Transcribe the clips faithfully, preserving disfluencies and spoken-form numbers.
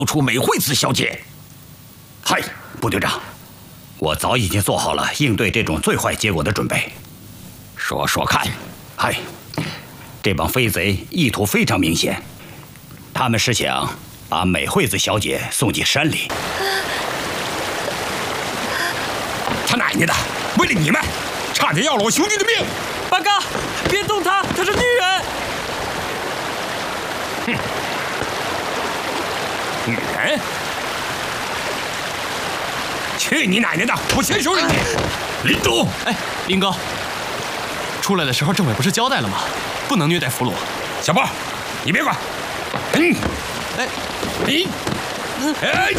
出美惠子小姐。嗨，部队长，我早已经做好了应对这种最坏结果的准备。说说看。嗨，这帮飞贼意图非常明显，他们是想把美惠子小姐送进山里。他奶奶的！为了你们，差点要了我兄弟的命！ 八哥，别动她，她是女人。 哼，女人？去你奶奶的！我先收拾你！林中， 哎，林哥，出来的时候政委不是交代了吗？不能虐待俘虏。 小波，你别管。嗯， 哎， 你，哎，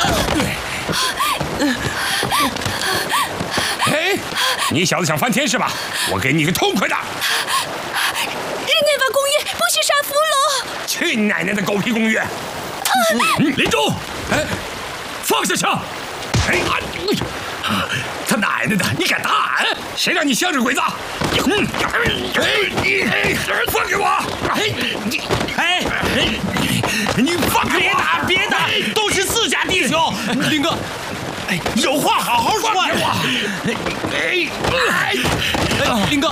哎，你小子想翻天是吧？我给你个痛快的！ 日内瓦公约不许杀俘虏！ 去你奶奶的狗屁公约！嗯，林中，哎，放下枪！哎，他奶奶的，你敢打俺？谁让你向着鬼子？嗯，哎，放给我！哎，你，哎，你放开我！别打，别打，都是自家弟兄。 林哥， 哎，有话好好说。放开我！哎，哎， 哎，林哥，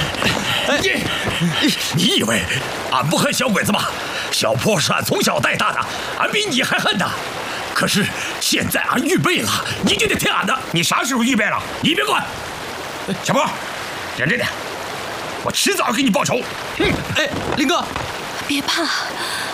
你，你以为俺不恨小鬼子吗？小波是俺从小带大的，俺比你还恨他。可是现在俺预备了，你就得听俺的。你啥时候预备了？你别管。小波，忍着点，我迟早给你报仇。 嗯，哎，林哥， 别怕。